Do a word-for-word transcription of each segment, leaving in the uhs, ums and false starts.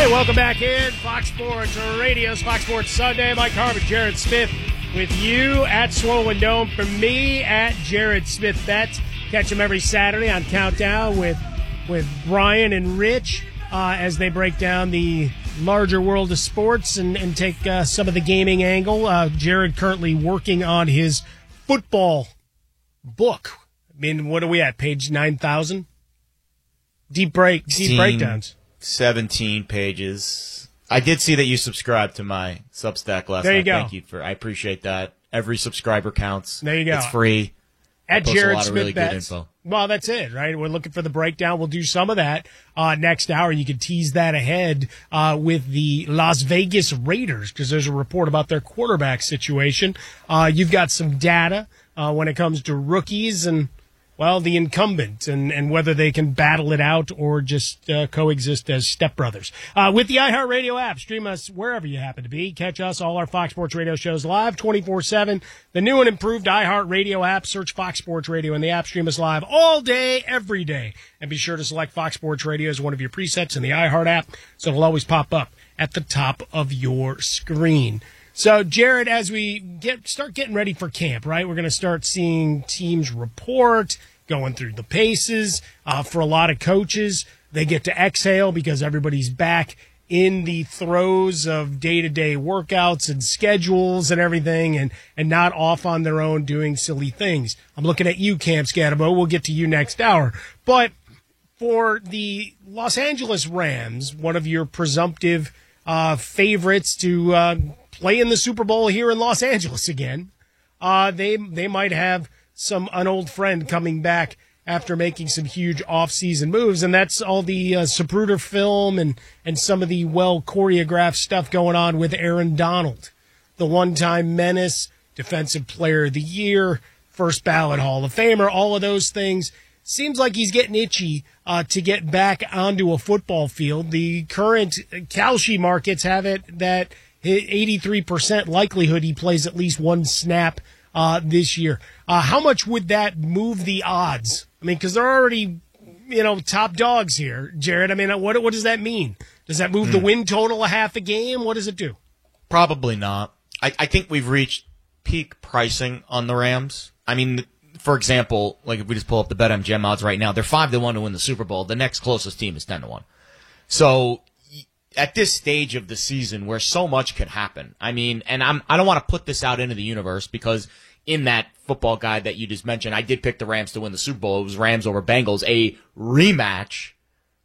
Hey, welcome back in. Fox Sports Radio, Fox Sports Sunday. Mike Harmon, Jared Smith with you at Swollen Dome. For me, at Jared Smith Bets. Catch him every Saturday on Countdown with, with Brian and Rich uh, as they break down the larger world of sports and, and take uh, some of the gaming angle. Uh, Jared currently working on his football book. I mean, what are we at? Page nine thousand? Deep break, deep breakdowns. seventeen pages. I did see that you subscribed to my Substack last there you night. Go. Thank you for. I appreciate that. Every subscriber counts. There you go. It's free. At Jared Smith really Bets. Well, that's it, right? We're looking for the breakdown. We'll do some of that uh, next hour. You can tease that ahead uh, with the Las Vegas Raiders because there's a report about their quarterback situation. Uh, you've got some data uh, when it comes to rookies and, well, the incumbent and, and whether they can battle it out or just uh, coexist as stepbrothers. Uh, with the iHeartRadio app, stream us wherever you happen to be. Catch us, all our Fox Sports Radio shows live twenty-four seven. The new and improved iHeartRadio app. Search Fox Sports Radio in the app. Stream us live all day, every day. And be sure to select Fox Sports Radio as one of your presets in the iHeart app so it'll always pop up at the top of your screen. So, Jared, as we get start getting ready for camp, right, we're going to start seeing teams report, going through the paces. Uh, for a lot of coaches, they get to exhale because everybody's back in the throes of day-to-day workouts and schedules and everything and, and not off on their own doing silly things. I'm looking at you, Camp Scatabo. We'll get to you next hour. But for the Los Angeles Rams, one of your presumptive uh, favorites to uh, play in the Super Bowl here in Los Angeles again, uh, they they might have some an old friend coming back after making some huge off-season moves, and that's all the uh, Zapruder film and, and some of the well-choreographed stuff going on with Aaron Donald, the one-time menace, Defensive Player of the Year, first ballot Hall of Famer, all of those things. Seems like he's getting itchy uh, to get back onto a football field. The current Kalshi markets have it that eighty-three percent likelihood he plays at least one snap uh, this year. Uh, how much would that move the odds? I mean, because they're already, you know, top dogs here, Jared. I mean, what what does that mean? Does that move mm. the win total a half a game? What does it do? Probably not. I, I think we've reached peak pricing on the Rams. I mean, for example, like if we just pull up the BetMGM odds right now, they're five to one to win the Super Bowl. The next closest team is ten to one. So at this stage of the season where so much could happen, I mean, and I'm I don't want to put this out into the universe because in that football guide that you just mentioned, I did pick the Rams to win the Super Bowl. It was Rams over Bengals, a rematch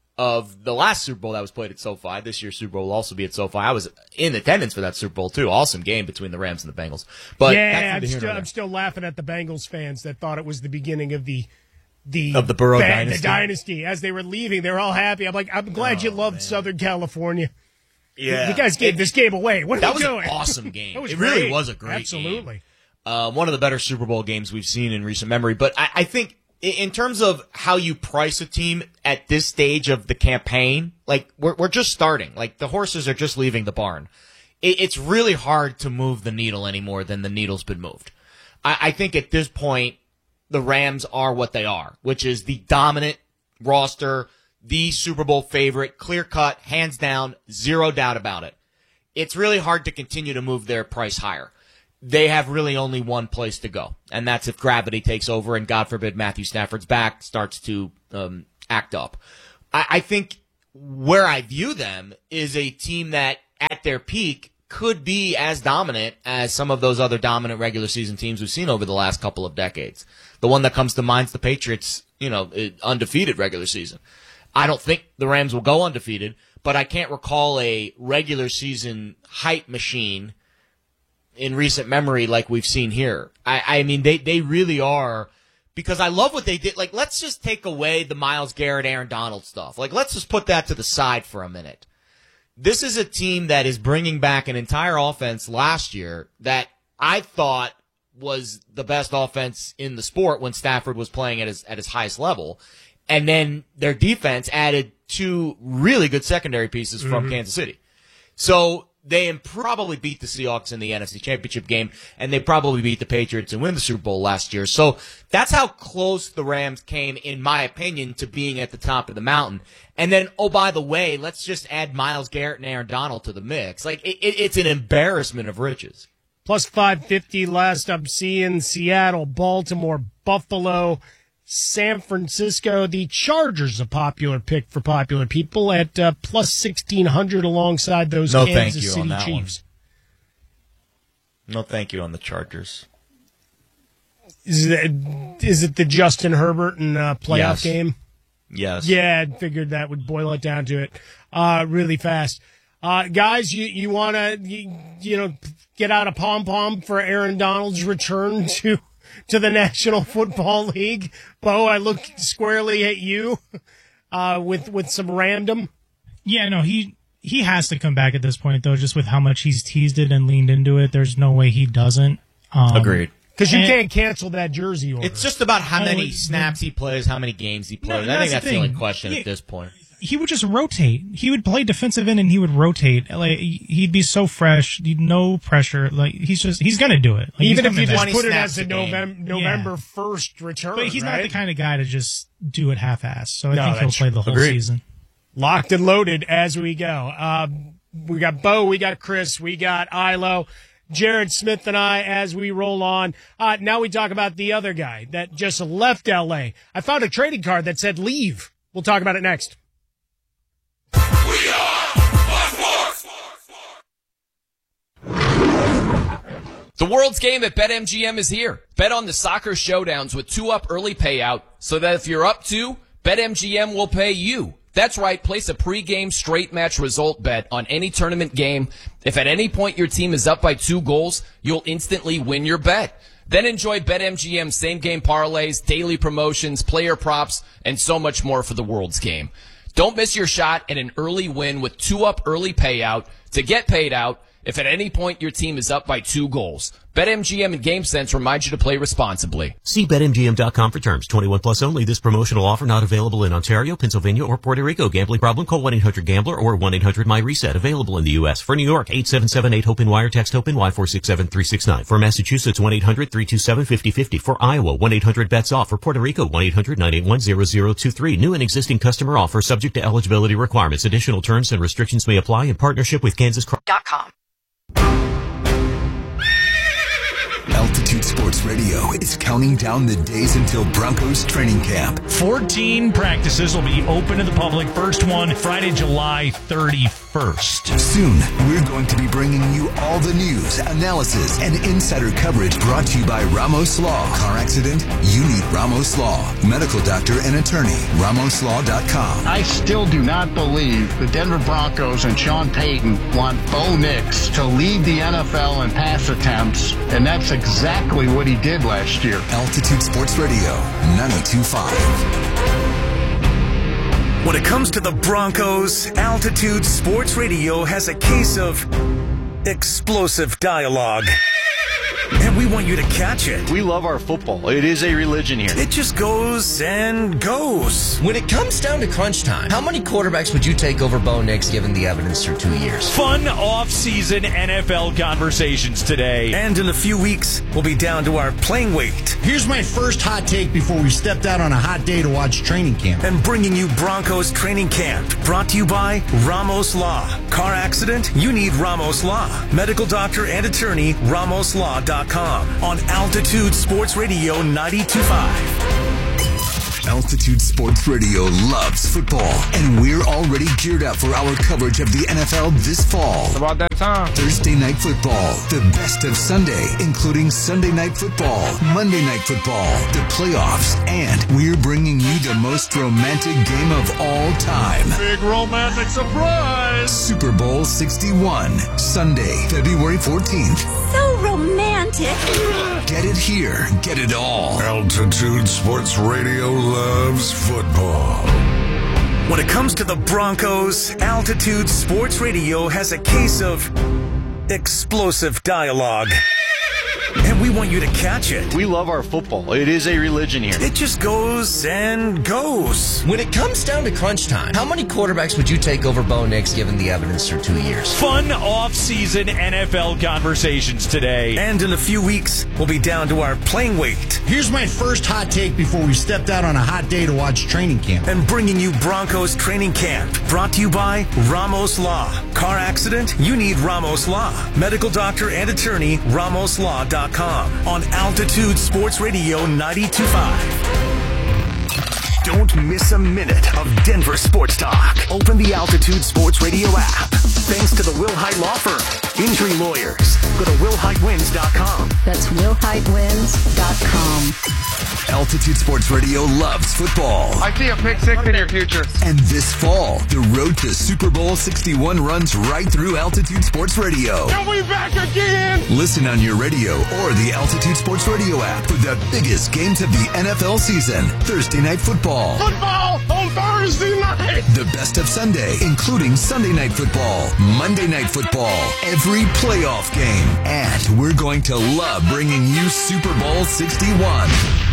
of the last Super Bowl that was played at SoFi. This year's Super Bowl will also be at SoFi. I was in attendance for that Super Bowl, too. Awesome game between the Rams and the Bengals. But yeah, I'm still, I'm still laughing at the Bengals fans that thought it was the beginning of the the of the Burrow band, dynasty. The dynasty. As they were leaving, they were all happy. I'm like, I'm glad oh, you loved man. Southern California. Yeah. You guys gave it, this game away. What are that you was doing? An awesome game. was it great. really was a great Absolutely. game. Absolutely. Uh, one of the better Super Bowl games we've seen in recent memory. But I, I think in terms of how you price a team at this stage of the campaign, like we're we're just starting. Like the horses are just leaving the barn. It, it's really hard to move the needle any more than the needle's been moved. I, I think at this point, the Rams are what they are, which is the dominant roster, the Super Bowl favorite, clear cut, hands down, zero doubt about it. It's really hard to continue to move their price higher. They have really only one place to go, and that's if gravity takes over and, God forbid, Matthew Stafford's back starts to um, act up. I, I think where I view them is a team that, at their peak, could be as dominant as some of those other dominant regular season teams we've seen over the last couple of decades. The one that comes to mind is the Patriots, you know, undefeated regular season. I don't think the Rams will go undefeated, but I can't recall a regular season hype machine in recent memory like we've seen here. I, I mean, they, they really are, because I love what they did. Like, let's just take away the Myles Garrett, Aaron Donald stuff. Like, let's just put that to the side for a minute. This is a team that is bringing back an entire offense last year that I thought was the best offense in the sport when Stafford was playing at his, at his highest level. And then their defense added two really good secondary pieces from mm-hmm. Kansas City. So they probably beat the Seahawks in the N F C Championship game, and they probably beat the Patriots and win the Super Bowl last year. So that's how close the Rams came, in my opinion, to being at the top of the mountain. And then, oh, by the way, let's just add Myles Garrett and Aaron Donald to the mix. Like, it, it, it's an embarrassment of riches. Plus five fifty last I'm seeing. Seattle, Baltimore, Buffalo, San Francisco. The Chargers, a popular pick for popular people at uh, plus sixteen hundred alongside those no Kansas thank you City on that Chiefs. One. No thank you on the Chargers. Is it, is it the Justin Herbert and uh, playoff Yes. game? Yes. Yeah, I figured that would boil it down to it uh, really fast. Uh, guys, you, you want to, you, you know, get out a pom-pom for Aaron Donald's return to to the National Football League? Bo, I look squarely at you uh, with with some random. Yeah, no, he he has to come back at this point, though, just with how much he's teased it and leaned into it. There's no way he doesn't. Um, Agreed. Because you and- can't cancel that jersey order. It's just about how Oh, many it- snaps he plays, how many games he plays. No, I think that's the that's the only thing. question Yeah. at this point. He would just rotate. He would play defensive end and he would rotate. Like he'd be so fresh, he'd no pressure. Like he's just he's gonna do it. Like, Even he's if you coming just back. put it snaps as a a game. November November first return, But he's right? not the kind of guy to just do it half-assed. So I No, think he'll that's play the whole Agreed. season. Locked and loaded as we go. Um, we got Bo, we got Chris, we got Ilo, Jared Smith, and I as we roll on. Uh, now we talk about the other guy that just left L A. I found a trading card that said leave. We'll talk about it next. The world's game at BetMGM is here. Bet on the soccer showdowns with two-up early payout so that if you're up two, BetMGM will pay you. That's right, place a pre-game straight match result bet on any tournament game. If at any point your team is up by two goals, you'll instantly win your bet. Then enjoy BetMGM's same-game parlays, daily promotions, player props, and so much more for the world's game. Don't miss your shot at an early win with two-up early payout to get paid out if at any point your team is up by two goals. BetMGM and GameSense remind you to play responsibly. See Bet M G M dot com for terms. twenty-one plus only. This promotional offer not available in Ontario, Pennsylvania, or Puerto Rico. Gambling problem? Call one eight hundred gambler or one eight hundred my reset. Available in the U S. For New York, eight seven seven eight HOPE wire. Text HOPE Y four six seven three six nine. For Massachusetts, one eight hundred three two seven five zero five zero. For Iowa, one eight hundred bets off. For Puerto Rico, one eight hundred nine eight one zero zero two three. New and existing customer offer subject to eligibility requirements. Additional terms and restrictions may apply in partnership with Kansas Cro- dot com. Altitude Sports Radio is counting down the days until Broncos training camp. fourteen practices will be open to the public. First one, Friday, July thirty-first. Soon, we're going to be bringing you all the news, analysis, and insider coverage brought to you by Ramos Law. Car accident? You need Ramos Law. Medical doctor and attorney, ramos law dot com. I still do not believe the Denver Broncos and Sean Payton want Bo Nix to lead the N F L in pass attempts, and that's exactly what he did last year. Altitude Sports Radio, ninety-two point five. When it comes to the Broncos, Altitude Sports Radio has a case of explosive dialogue. And we want you to catch it. We love our football. It is a religion here. It just goes and goes. When it comes down to crunch time, how many quarterbacks would you take over Bo Nix given the evidence through two years? Fun off-season N F L conversations today. And in a few weeks, we'll be down to our playing weight. Here's my first hot take before we stepped out on a hot day to watch training camp. And bringing you Broncos training camp. Brought to you by Ramos Law. Car accident? You need Ramos Law. Medical doctor and attorney, ramos law dot com. On Altitude Sports Radio ninety-two point five. Altitude Sports Radio loves football, and we're already geared up for our coverage of the N F L this fall. It's about that time. Thursday Night Football, the best of Sunday, including Sunday Night Football, Monday Night Football, the playoffs, and we're bringing you the most romantic game of all time. Big romantic surprise! Super Bowl sixty-one, Sunday, February fourteenth. So romantic. Get it here, get it all. Altitude Sports Radio loves football. When it comes to the Broncos, Altitude Sports Radio has a case of explosive dialogue. and we want you to catch it. We love our football. It is a religion here. It just goes and goes. When it comes down to crunch time, how many quarterbacks would you take over Bo Nix given the evidence through two years? Fun off-season N F L conversations today. And in a few weeks, we'll be down to our playing weight. Here's my first hot take before we stepped out on a hot day to watch training camp. And bringing you Broncos training camp. Brought to you by Ramos Law. Car accident? You need Ramos Law. Medical doctor and attorney, ramos law dot com. On Altitude Sports Radio ninety-two point five. Don't miss a minute of Denver sports talk. Open the Altitude Sports Radio app. Thanks to the Wilhite Law Firm. Injury lawyers. Go to will hite wins dot com. That's will hite wins dot com. Altitude Sports Radio loves football. I see a pick six in your future. And this fall, the road to Super Bowl sixty-one runs right through Altitude Sports Radio. Are we back again? Listen on your radio or the Altitude Sports Radio app for the biggest games of the N F L season. Thursday Night Football. Football on Thursday night. The best of Sunday, including Sunday Night Football, Monday Night Football, every playoff game. And we're going to love bringing you Super Bowl sixty-one.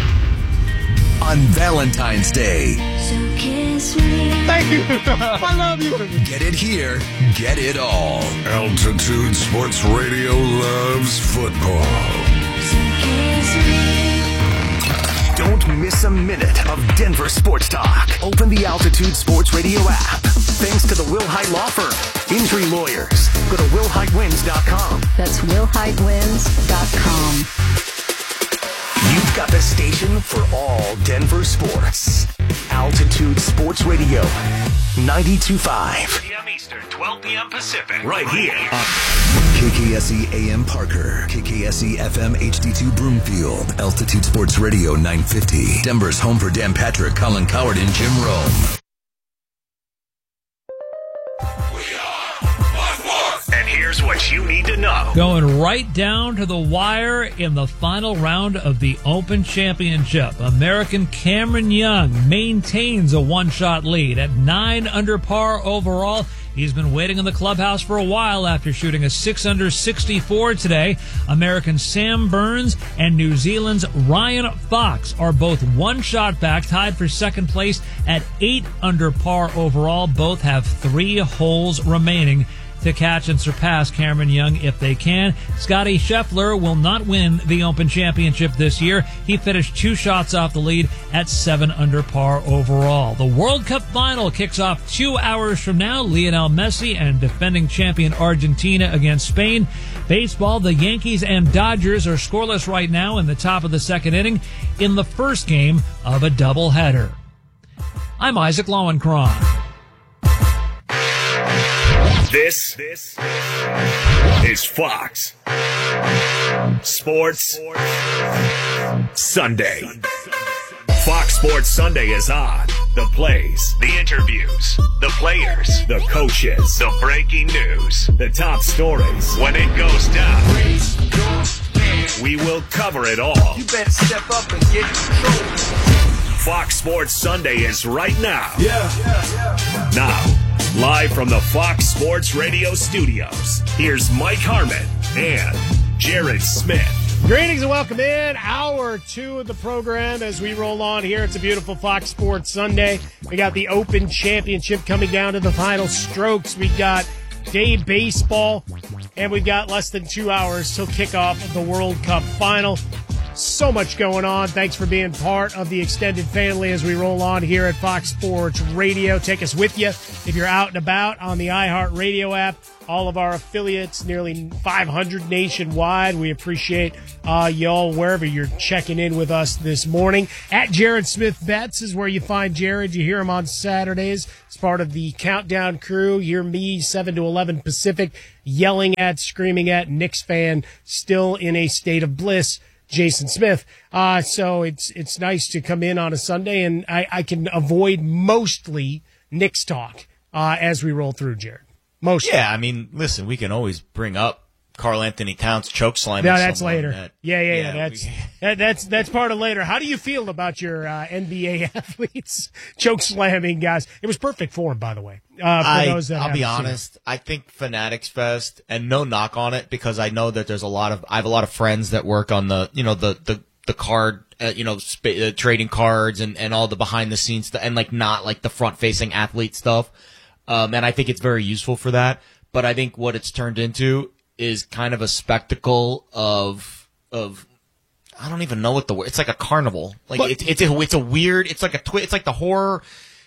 On Valentine's Day. So kiss me. Thank you. I love you. Get it here. Get it all. Altitude Sports Radio loves football. So kiss me. Don't miss a minute of Denver sports talk. Open the Altitude Sports Radio app. Thanks to the Wilhite Law Firm. Injury lawyers. Go to will hite wins dot com. That's will hite wins dot com. You've got the station for all Denver sports. Altitude Sports Radio, ninety-two point five. p m Eastern, twelve p.m. Pacific. Right here. K K S E A M Parker, K K S E F M H D two Broomfield, Altitude Sports Radio nine fifty. Denver's home for Dan Patrick, Colin Coward, and Jim Rome. And here's what you need to know. Going right down to the wire in the final round of the Open Championship. American Cameron Young maintains a one-shot lead at nine under par overall. He's been waiting in the clubhouse for a while after shooting a six under sixty-four today. American Sam Burns and New Zealand's Ryan Fox are both one shot back, tied for second place at eight under par overall. Both have three holes remaining to catch and surpass Cameron Young if they can. Scotty Scheffler will not win the Open Championship this year. He finished two shots off the lead at seven under par overall. The World Cup final kicks off two hours from now. Lionel Messi and defending champion Argentina against Spain. Baseball, the Yankees and Dodgers are scoreless right now in the top of the second inning in the first game of a doubleheader. I'm Isaac Lowenkron. This, this is Fox Sports Sunday. Fox Sports Sunday is on. The plays, the interviews, the players, the coaches, the breaking news, the top stories. When it goes down, we will cover it all. You better step up and get control. Fox Sports Sunday is right now. Yeah. yeah, yeah. Now. Live from the Fox Sports Radio studios, here's Mike Harmon and Jared Smith. Greetings and welcome in. Hour two of the program as we roll on here. It's a beautiful Fox Sports Sunday. We got the Open Championship coming down to the final strokes. We got day baseball, and we've got less than two hours till kickoff of the World Cup final. So much going on. Thanks for being part of the extended family as we roll on here at Fox Sports Radio. Take us with you if you're out and about on the iHeartRadio app. All of our affiliates, nearly five hundred nationwide. We appreciate uh, y'all wherever you're checking in with us this morning. At Jared Smith Betts is where you find Jared. You hear him on Saturdays as part of the Countdown crew. You hear me seven to eleven Pacific yelling at, screaming at, Knicks fan still in a state of bliss, Jason Smith. Uh, so it's it's nice to come in on a Sunday, and I, I can avoid mostly Knicks talk uh, as we roll through, Jared. Mostly. Yeah, I mean, listen, we can always bring up Karl Anthony Towns choke slamming. No, that's someone later. That, yeah, yeah, yeah. yeah, That's we- that, that's that's part of later. How do you feel about your uh, N B A athletes choke slamming guys? It was perfect form, by the way. Uh, for I, those that I'll be haven't seen honest. I think Fanatics Fest, and no knock on it, because I know that there's a lot of I have a lot of friends that work on the you know the the the card uh, you know sp- uh, trading cards and and all the behind the scenes stuff, and like not like the front facing athlete stuff. Um, and I think it's very useful for that. But I think what it's turned into is kind of a spectacle of of I don't even know what the word. It's like a carnival. Like But- it's it's a, it's a weird. It's like a twi- It's like the horror.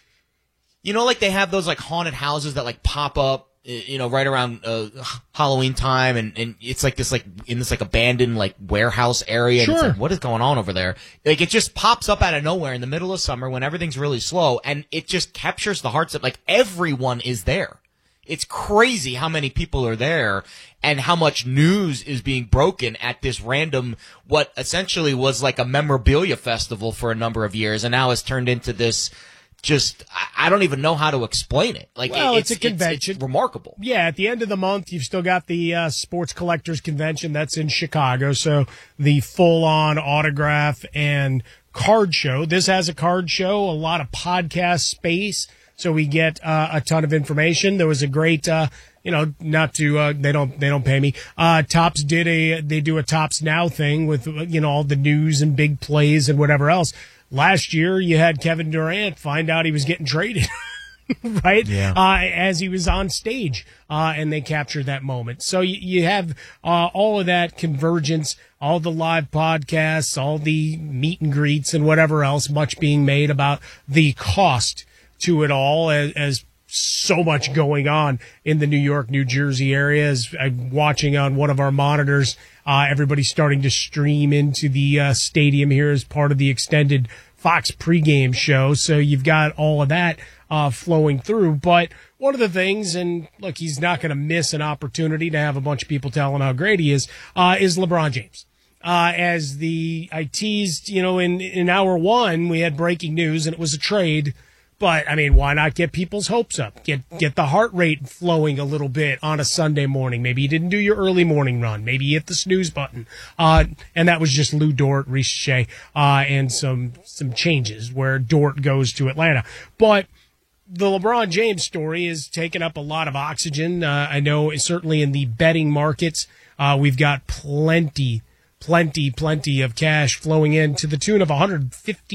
You know, like they have those like haunted houses that like pop up, eh, you know, right around uh, Halloween time, and, and it's like this like in this like abandoned like warehouse area. And it's Sure. like, what is going on over there? Like it just pops up out of nowhere in the middle of summer when everything's really slow, and it just captures the hearts of like everyone is there. It's crazy how many people are there and how much news is being broken at this random, what essentially was like a memorabilia festival for a number of years, and now has turned into this. Just, I- I don't even know how to explain it. Like, Well, it- it's a convention. It's, remarkable. Yeah, at the end of the month, you've still got the uh, Sports Collectors Convention. That's in Chicago. So the full-on autograph and card show. This has a card show, a lot of podcast space. So we get uh, a ton of information. There was a great, uh, you know, not to, uh, they don't, they don't pay me. Uh, Topps did a, they do a Topps Now thing with, you know, all the news and big plays and whatever else. Last year, you had Kevin Durant find out he was getting traded, right? Yeah. Uh, as he was on stage, uh, and they captured that moment. So you, you have uh, all of that convergence, all the live podcasts, all the meet and greets and whatever else, much being made about the cost to it all as, as so much going on in the New York, New Jersey area. As I'm watching on one of our monitors, uh, everybody's starting to stream into the uh, stadium here as part of the extended Fox pregame show. So you've got all of that uh, flowing through. But one of the things, and look, he's not going to miss an opportunity to have a bunch of people tell him how great he is, uh, is LeBron James. Uh, as the, I teased, you know, in, in hour one, we had breaking news and it was a trade. But I mean, why not get people's hopes up? Get get the heart rate flowing a little bit on a Sunday morning. Maybe you didn't do your early morning run. Maybe you hit the snooze button. Uh, and that was just Lou Dort, Reece Shea, uh, and some some changes where Dort goes to Atlanta. But the LeBron James story is taking up a lot of oxygen. Uh, I know certainly in the betting markets, uh, we've got plenty. Plenty, plenty of cash flowing in to the tune of one hundred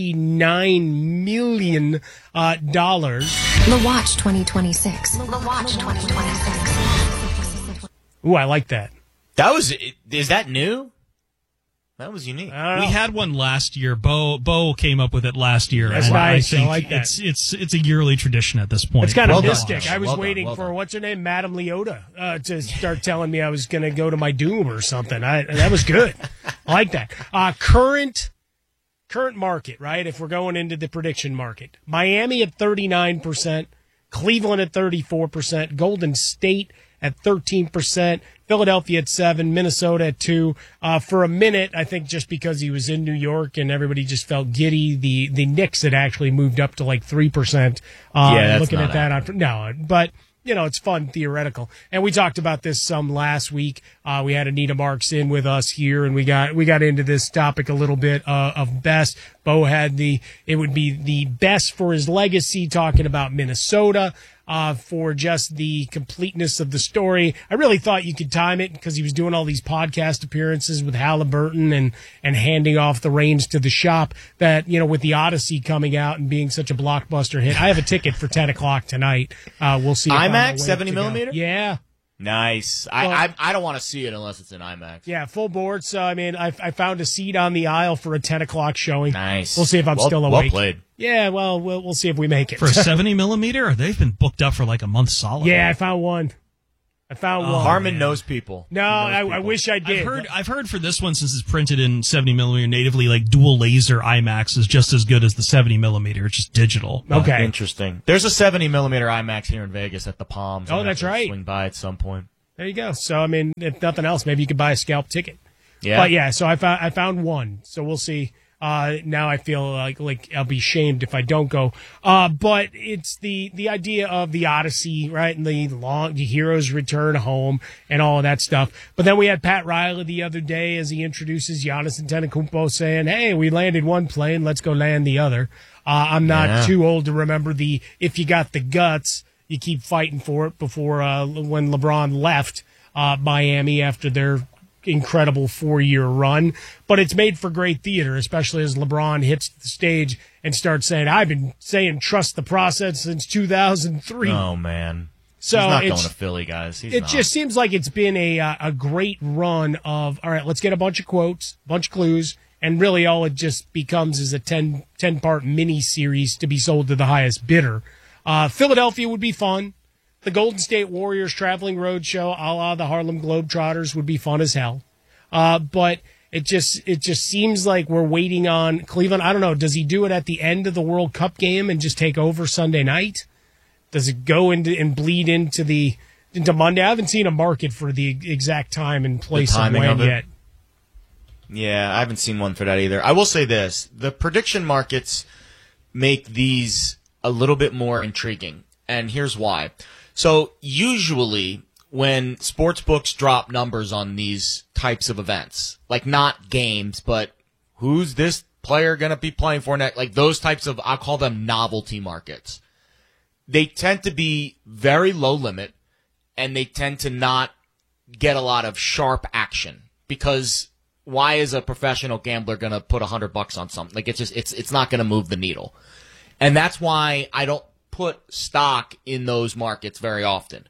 fifty-nine million dollars. The Watch twenty twenty-six. The Watch twenty twenty-six. Ooh, I like that. That was, is that new? That was unique. We had one last year. Bo Bo came up with it last year. That's and nice. I think I like that. it's it's it's a yearly tradition at this point. It's kind of Well done. mystic. I was Well done, waiting well for, done. what's her name, Madame Leota, uh, to start telling me I was going to go to my doom or something. I, that was good. I like that. Uh, current current market, right? If we're going into the prediction market, Miami at thirty-nine percent, Cleveland at thirty-four percent, Golden State at thirteen percent, Philadelphia at seven, Minnesota at two. Uh, for a minute, I think just because he was in New York and everybody just felt giddy, the the Knicks had actually moved up to like three percent. Uh, Yeah, that's looking not at that, on, no, but you know, it's fun, theoretical. And we talked about this some last week. Uh, we had Anita Marks in with us here, and we got we got into this topic a little bit uh, of best. Bo had the it would be the best for his legacy, talking about Minnesota. Uh, for just the completeness of the story. I really thought you could time it because he was doing all these podcast appearances with Halliburton and, and handing off the reins to the shop that, you know, with the Odyssey coming out and being such a blockbuster hit. I have a ticket for ten o'clock tonight. Uh, we'll see. if I'm IMAX, awake seventy to go. millimeter? Yeah. Nice. Well- I, I I don't want to see it unless it's in IMAX. Yeah, full board. So, I mean, I, I found a seat on the aisle for a ten o'clock showing. Nice. We'll see if I'm Well- still well awake. played. Yeah, well, we'll we'll see if we make it. For a seventy millimeter, they've been booked up for like a month solid. Yeah, I found one. I found Oh, one. Harmon knows people. No, He knows I, I people. wish I did. I've heard I've heard for this one, since it's printed in seventy millimeter natively, like dual laser IMAX is just as good as the seventy millimeter. It's just digital. Okay. Interesting. There's a seventy millimeter IMAX here in Vegas at the Palms. Oh, I'll have that's to right. Swing by at some point. There you go. So, I mean, if nothing else, maybe you could buy a scalp ticket. Yeah. But yeah, so I found I found one. So we'll see Uh, now I feel like like I'll be shamed if I don't go. Uh, but it's the the idea of the Odyssey, right, and the long the heroes return home and all of that stuff. But then we had Pat Riley the other day as he introduces Giannis Antetokounmpo saying, "Hey, we landed one plane, let's go land the other." Uh, I'm not Yeah. too old to remember the if you got the guts, you keep fighting for it. Before uh, when LeBron left uh, Miami after their incredible four-year run, but it's made for great theater, especially as LeBron hits the stage and starts saying, "I've been saying trust the process since two thousand three." Oh man, so he's not it's- going to Philly, guys. He's it not. just seems like it's been a uh, a great run of all right. Let's get a bunch of quotes, a bunch of clues, and really all it just becomes is a ten, ten part mini series to be sold to the highest bidder. Uh, Philadelphia would be fun. The Golden State Warriors traveling roadshow, a la the Harlem Globetrotters, would be fun as hell. Uh, but it just it just seems like we're waiting on Cleveland. I don't know. Does he do it at the end of the World Cup game and just take over Sunday night? Does it go into and bleed into the into Monday? I haven't seen a market for the exact time and place of timing when of it? yet. Yeah, I haven't seen one for that either. I will say this. The prediction markets make these a little bit more intriguing, and here's why. So usually when sports books drop numbers on these types of events, like not games, but who's this player going to be playing for next, like those types of, I'll call them novelty markets, they tend to be very low limit, and they tend to not get a lot of sharp action, because why is a professional gambler going to put a hundred bucks on something? Like it's just, it's, it's not going to move the needle. And that's why I don't put stock in those markets very often.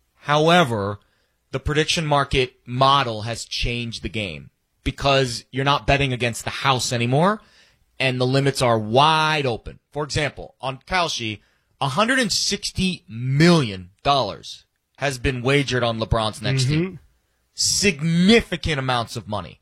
However, the prediction market model has changed the game because you're not betting against the house anymore, and the limits are wide open. For example, on Kalshi, one hundred sixty million dollars has been wagered on LeBron's next Mm-hmm. team. Significant amounts of money.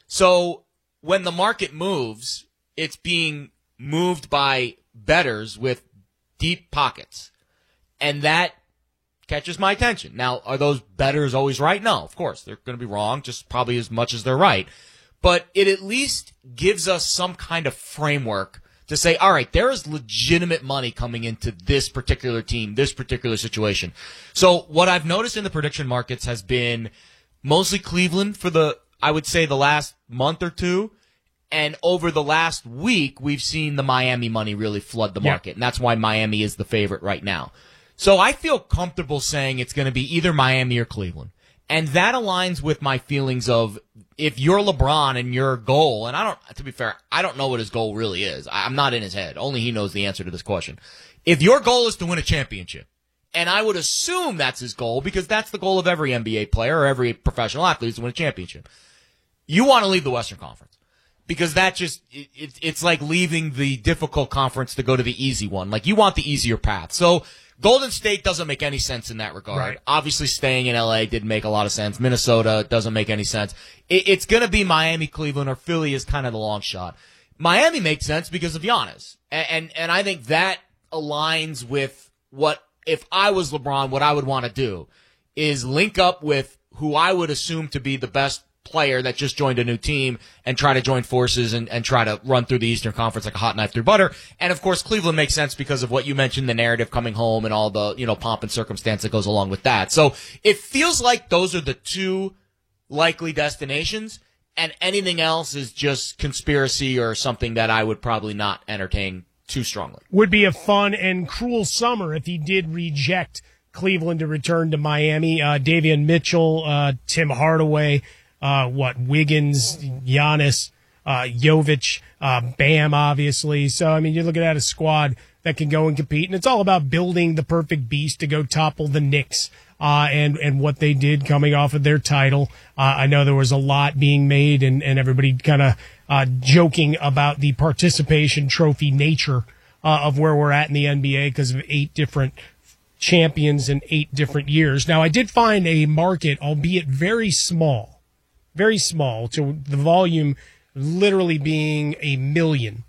So when the market moves, it's being moved by bettors with deep pockets. And that catches my attention. Now, are those bettors always right? No, of course. They're going to be wrong, just probably as much as they're right. But it at least gives us some kind of framework to say, all right, there is legitimate money coming into this particular team, this particular situation. So what I've noticed in the prediction markets has been mostly Cleveland for the, I would say, the last month or two. And over the last week, we've seen the Miami money really flood the market. Yeah. And that's why Miami is the favorite right now. So I feel comfortable saying it's going to be either Miami or Cleveland. And that aligns with my feelings of if you're LeBron and your goal, and I don't, to be fair, I don't know what his goal really is. I'm not in his head. Only he knows the answer to this question. If your goal is to win a championship, and I would assume that's his goal because that's the goal of every N B A player or every professional athlete is to win a championship, you want to leave the Western Conference. Because that just, it, it, it's like leaving the difficult conference to go to the easy one. Like, you want the easier path. So, Golden State doesn't make any sense in that regard. Right. Obviously, staying in L A didn't make a lot of sense. Minnesota doesn't make any sense. It, it's going to be Miami, Cleveland, or Philly is kind of the long shot. Miami makes sense because of Giannis. And, and, and I think that aligns with what, if I was LeBron, what I would want to do is link up with who I would assume to be the best player that just joined a new team and try to join forces and, and try to run through the Eastern Conference like a hot knife through butter. And of course, Cleveland makes sense because of what you mentioned, the narrative coming home and all the, you know, pomp and circumstance that goes along with that. So it feels like those are the two likely destinations, and anything else is just conspiracy or something that I would probably not entertain too strongly. Would be a fun and cruel summer if he did reject Cleveland to return to Miami. Uh, Davion Mitchell, uh, Tim Hardaway, Uh, what, Wiggins, Giannis, uh, Jovic, uh, Bam, obviously. So, I mean, you're looking at a squad that can go and compete, and it's all about building the perfect beast to go topple the Knicks, uh, and, and what they did coming off of their title. Uh, I know there was a lot being made and, and everybody kind of, uh, joking about the participation trophy nature, uh, of where we're at in the N B A because of eight different champions in eight different years. Now, I did find a market, albeit very small, very small, to the volume literally being a million,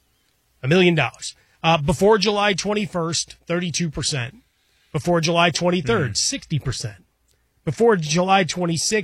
a million dollars. Uh, before July twenty-first, thirty-two percent. Before July twenty-third, mm. sixty percent. Before July twenty-sixth,